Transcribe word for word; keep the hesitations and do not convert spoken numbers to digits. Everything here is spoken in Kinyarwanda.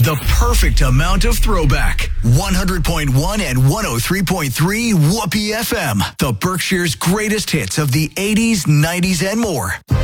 The perfect amount of throwback. one hundred point one and one oh three point three Whoopee F M. The Berkshire's greatest hits of the eighties, nineties, and more.